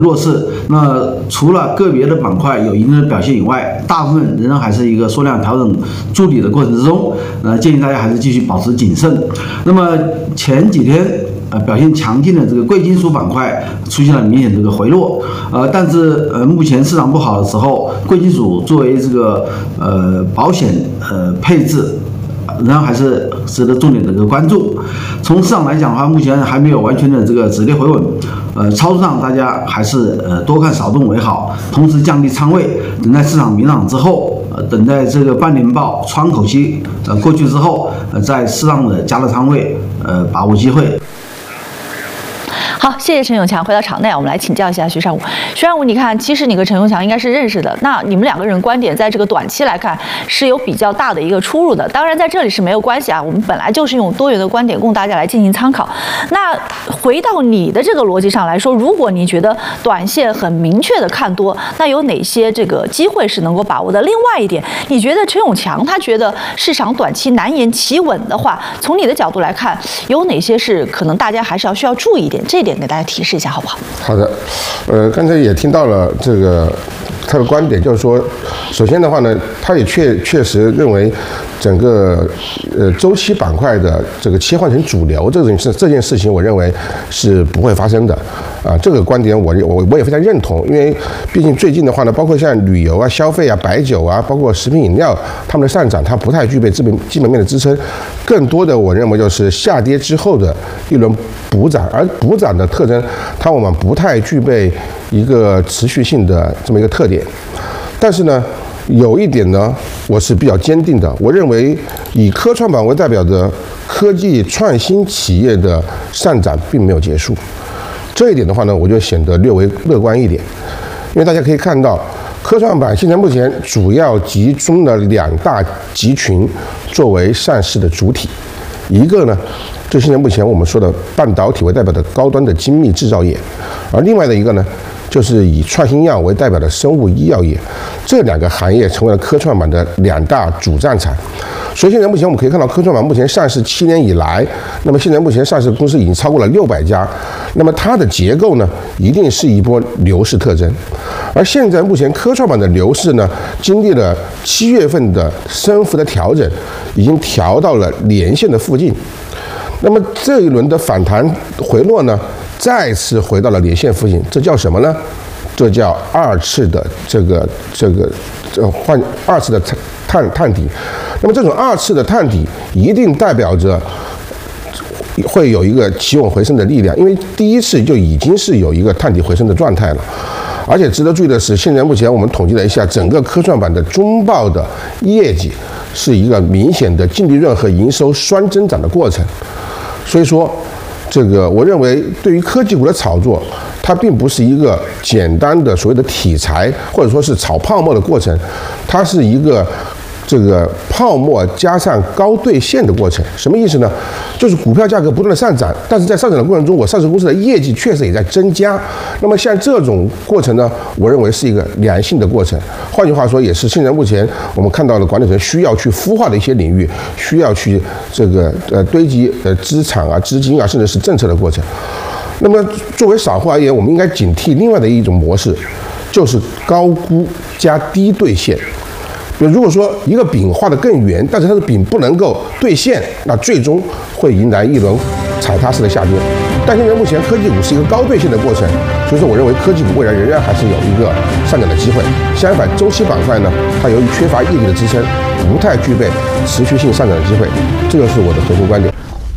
弱势。那除了个别的板块有一定的表现以外，大部分仍然还是一个缩量调整筑底的过程之中。建议大家还是继续保持谨慎。那么前几天表现强劲的这个贵金属板块出现了明显这个回落，但是目前市场不好的时候，贵金属作为这个保险配置，仍然还是值得重点的这个关注。从市场来讲的话，目前还没有完全的这个止跌回稳，操作上大家还是多看少动为好，同时降低仓位，等待市场明朗之后，等待这个半年报窗口期过去之后，再适当的加大仓位，把握机会。 好，谢谢陈永强。回到场内，我们来请教一下徐善武。徐善武，你看，其实你和陈永强应该是认识的。那你们两个人观点在这个短期来看是有比较大的一个出入的。当然，在这里是没有关系啊，我们本来就是用多元的观点供大家来进行参考。那回到你的这个逻辑上来说，如果你觉得短线很明确的看多，那有哪些这个机会是能够把握的？另外一点，你觉得陈永强他觉得市场短期难言企稳的话，从你的角度来看，有哪些是可能大家还是需要注意一点？这一点给大家提示一下，好不好？ 好的，刚才也听到了这个他的观点，就是说，首先的话呢，他也确实认为整个周期板块的这个切换成主流这件事情，我认为是不会发生的啊。这个观点我也非常认同，因为毕竟最近的话呢，包括像旅游啊、消费啊、白酒啊，包括食品饮料，它们的上涨它不太具备基本面的支撑，更多的我认为就是下跌之后的一轮补涨，而补涨的特征，它往往不太具备一个持续性的这么一个特点。但是呢，有一点呢，我是比较坚定的，我认为以科创板为代表的科技创新企业的上涨并没有结束。这一点的话呢，我就显得略微乐观一点，因为大家可以看到，科创板现在目前主要集中了两大集群作为上市的主体，一个呢，就现在目前我们说的半导体为代表的高端的精密制造业，而另外的一个呢，就是以创新药为代表的生物医药业，这两个行业成为了科创板的两大主战场。所以现在目前我们可以看到，科创板目前上市7年以来，那么现在目前上市公司已经超过了600家，那么它的结构呢，一定是一波牛市特征。而现在目前科创板的牛市呢，经历了7月份的升幅的调整，已经调到了年线的附近。那么这一轮的反弹回落呢，再次回到了年线附近，这叫什么呢？这叫二次的二次的探底。那么这种二次的探底一定代表着会有一个企稳回升的力量，因为第一次就已经是有一个探底回升的状态了。而且值得注意的是，现在目前我们统计了一下，整个科创板的中报的业绩是一个明显的净利润和营收双增长的过程。所以说，这个我认为对于科技股的炒作，它并不是一个简单的所谓的题材或者说是炒泡沫的过程，它是一个这个泡沫加上高兑现的过程。什么意思呢？就是股票价格不断的上涨，但是在上涨的过程中，我上市公司的业绩确实也在增加。那么像这种过程呢，我认为是一个良性的过程。换句话说，也是现在目前我们看到的管理层需要去孵化的一些领域，需要去这个堆积资产啊、资金啊，甚至是政策的过程。那么作为散户而言，我们应该警惕另外的一种模式，就是高估加低兑现。比如，如果说一个饼画得更圆，但是它的饼不能够兑现，那最终会迎来一轮踩踏式的下跌。但现在目前科技股是一个高兑现的过程，所以说我认为科技股未来仍然还是有一个上涨的机会。相反，周期板块呢，它由于缺乏业绩的支撑，不太具备持续性上涨的机会。这就是我的核心观点。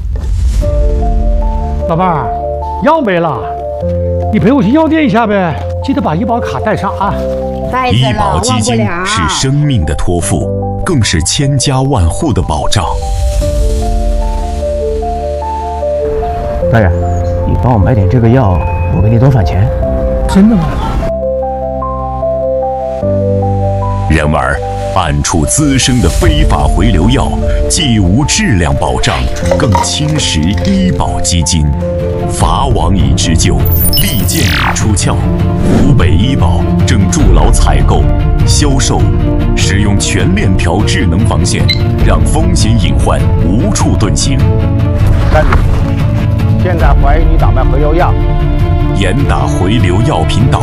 老伴儿，药没了，你陪我去药店一下呗，记得把医保卡带上啊。 医保基金是生命的托付，更是千家万户的保障。 大爷，你帮我买点这个药，我给你多返钱。 真的吗？ 然而，暗处滋生的非法回流药，既无质量保障，更侵蚀医保基金。法网已织就，利剑已出鞘。湖北医保正筑牢采购、销售、使用全链条智能防线，让风险隐患无处遁形。 站住！现在怀疑你倒卖回流药， 严打回流药品导